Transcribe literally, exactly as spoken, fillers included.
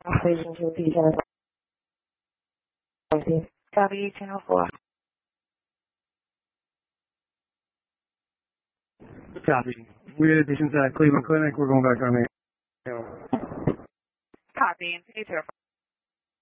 Station two P ten. Copy eighteen oh four. Copy. We had patients at Cleveland Clinic. We're going back on the. Copy. eight zero four.